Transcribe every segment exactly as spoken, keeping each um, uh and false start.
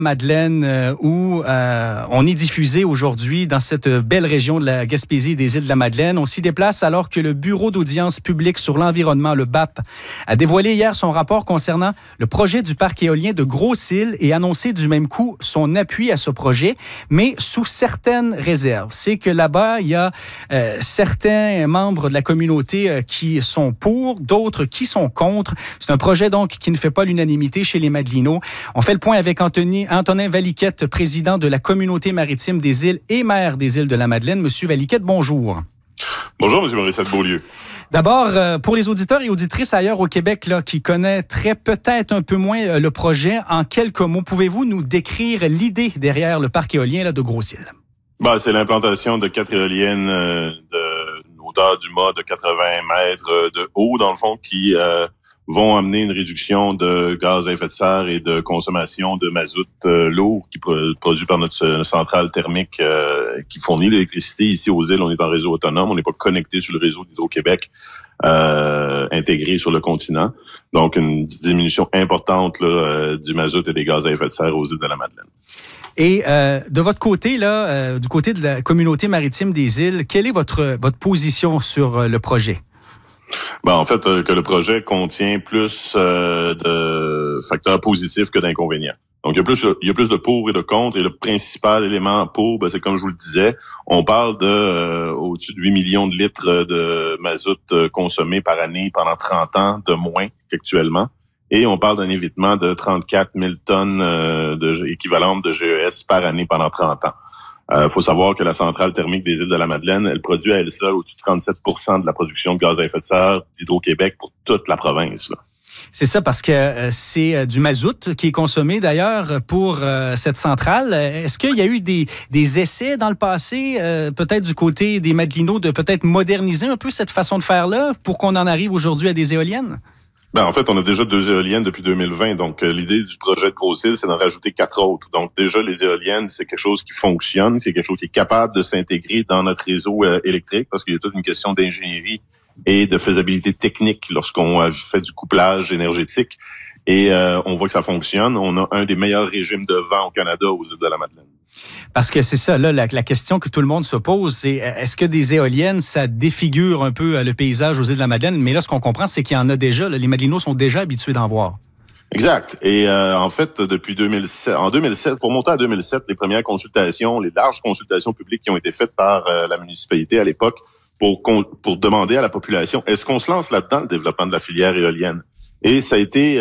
Madeleine, euh, où euh, on est diffusé aujourd'hui dans cette belle région de la Gaspésie et des îles de la Madeleine. On s'y déplace alors que le Bureau d'audience publique sur l'environnement, le B A P, a dévoilé hier son rapport concernant le projet du parc éolien de Grosse-Île et annoncé du même coup son appui à ce projet, mais sous certaines réserves. C'est que là-bas, il y a euh, certains membres de la communauté euh, qui sont pour, d'autres qui sont contre. C'est un projet donc qui ne fait pas l'unanimité chez les Madelinots. On fait le point avec Anthony Antonin Valiquette, président de la communauté maritime des îles et maire des îles de la Madeleine. Monsieur Valiquette, bonjour. Bonjour, Monsieur Morissette-Beaulieu. D'abord, euh, pour les auditeurs et auditrices ailleurs au Québec là, qui connaîtraient peut-être un peu moins euh, le projet, en quelques mots, pouvez-vous nous décrire l'idée derrière le parc éolien là, de Grosse-Île? Ben, c'est l'implantation de quatre éoliennes euh, de hauteur du mât de quatre-vingts mètres de haut, dans le fond, qui... Euh, vont amener une réduction de gaz à effet de serre et de consommation de mazout euh, lourd qui est produit par notre centrale thermique euh, qui fournit l'électricité. Ici aux îles, on est en réseau autonome, on n'est pas connecté sur le réseau d'Hydro-Québec euh, intégré sur le continent. Donc, une diminution importante là, euh, du mazout et des gaz à effet de serre aux îles de la Madeleine. Et euh, de votre côté, là, euh, du côté de la communauté maritime des îles, quelle est votre, votre position sur euh, le projet? Ben, en fait, euh, que le projet contient plus euh, de facteurs positifs que d'inconvénients. Donc, il y a plus, il y a plus de pour et de contre. Et le principal élément pour, ben, c'est comme je vous le disais, on parle de euh, au-dessus de huit millions de litres de mazout euh, consommés par année pendant trente ans de moins qu'actuellement. Et on parle d'un évitement de trente-quatre mille tonnes euh, de, équivalentes de G E S par année pendant trente ans. Il euh, faut savoir que la centrale thermique des îles de la Madeleine, elle produit à elle seule au-dessus de trente-sept pour cent de la production de gaz à effet de serre d'Hydro-Québec pour toute la province. Là. C'est ça, parce que euh, c'est euh, du mazout qui est consommé d'ailleurs pour euh, cette centrale. Est-ce qu'il y a eu des, des essais dans le passé, euh, peut-être du côté des Madelinots, de peut-être moderniser un peu cette façon de faire-là pour qu'on en arrive aujourd'hui à des éoliennes? Ben, en fait, on a déjà deux éoliennes depuis deux mille vingt. Donc, euh, l'idée du projet de Grosse-Île, c'est d'en rajouter quatre autres. Donc, déjà, les éoliennes, c'est quelque chose qui fonctionne. C'est quelque chose qui est capable de s'intégrer dans notre réseau euh, électrique parce qu'il y a toute une question d'ingénierie et de faisabilité technique lorsqu'on euh, fait du couplage énergétique. Et euh, on voit que ça fonctionne. On a un des meilleurs régimes de vent au Canada aux îles de la Madeleine. Parce que c'est ça, là, la, la question que tout le monde se pose, c'est est-ce que des éoliennes, ça défigure un peu le paysage aux îles de la Madeleine? Mais là, ce qu'on comprend, c'est qu'il y en a déjà. Là, les Madelinots sont déjà habitués d'en voir. Exact. Et euh, en fait, depuis deux mille sept, en deux mille sept, pour monter à deux mille sept, les premières consultations, les larges consultations publiques qui ont été faites par euh, la municipalité à l'époque pour pour demander à la population, est-ce qu'on se lance là-dedans le développement de la filière éolienne? Et ça a été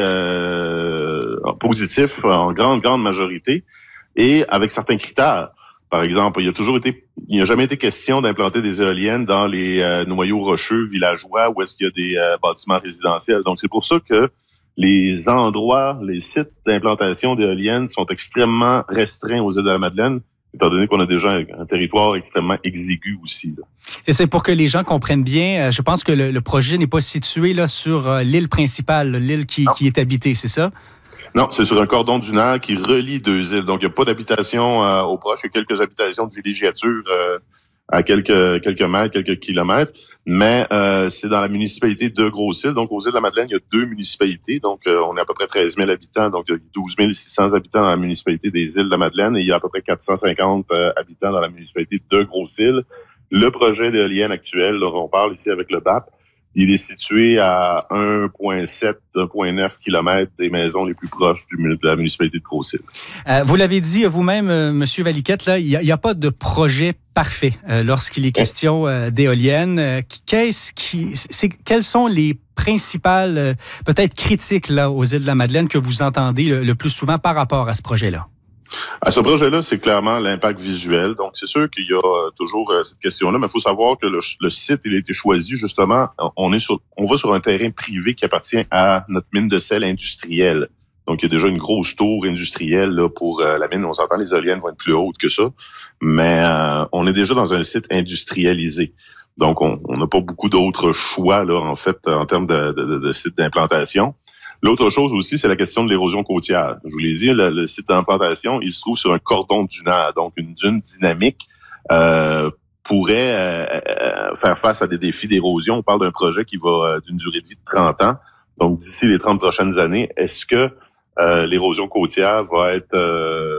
euh, positif en grande, grande majorité et avec certains critères. Par exemple, il y a toujours été, il n'y a jamais été question d'implanter des éoliennes dans les euh, noyaux rocheux villageois où est-ce qu'il y a des euh, bâtiments résidentiels. Donc, c'est pour ça que les endroits, les sites d'implantation d'éoliennes sont extrêmement restreints aux îles de la Madeleine, étant donné qu'on a déjà un, un territoire extrêmement exigu aussi. Là. C'est pour que les gens comprennent bien. Je pense que le, le projet n'est pas situé là sur euh, l'île principale, l'île qui, qui est habitée, c'est ça? Non, c'est sur un cordon dunaire qui relie deux îles. Donc, il n'y a pas d'habitation euh, au proche. Il y a quelques habitations de villégiature euh, à quelques quelques mètres, quelques kilomètres. Mais euh, c'est dans la municipalité de Grosse-Île. Donc, aux îles de la Madeleine, il y a deux municipalités. Donc, euh, on est à peu près treize mille habitants. Donc, il y a douze mille six cents habitants dans la municipalité des îles de la Madeleine. Et il y a à peu près quatre cent cinquante euh, habitants dans la municipalité de Grosse-Île. Le projet d'éolienne actuel, là, on parle ici avec le B A P, il est situé à un virgule sept, un virgule neuf kilomètres des maisons les plus proches du, de la municipalité de Grosse-Île. Euh, vous l'avez dit vous-même, euh, Monsieur Valiquette, là, il n'y a, a pas de projet parfait euh, lorsqu'il est question euh, d'éoliennes. Euh, qu'est-ce qui, c'est, quelles sont les principales, euh, peut-être critiques là aux îles de la Madeleine que vous entendez le, le plus souvent par rapport à ce projet-là? À ce projet-là, c'est clairement l'impact visuel. Donc, c'est sûr qu'il y a euh, toujours euh, cette question-là, mais il faut savoir que le, le site, il a été choisi justement. On est sur, on va sur un terrain privé qui appartient à notre mine de sel industrielle. Donc, il y a déjà une grosse tour industrielle là pour euh, la mine. On s'entend, les éoliennes vont être plus hautes que ça, mais euh, on est déjà dans un site industrialisé. Donc, on n'a pas beaucoup d'autres choix là en fait en termes de, de, de, de site d'implantation. L'autre chose aussi, c'est la question de l'érosion côtière. Je vous l'ai dit, le, le site d'implantation, il se trouve sur un cordon dunaire, donc une dune dynamique euh, pourrait euh, faire face à des défis d'érosion. On parle d'un projet qui va euh, d'une durée de vie de trente ans. Donc, d'ici les trente prochaines années, est-ce que euh, l'érosion côtière va être euh,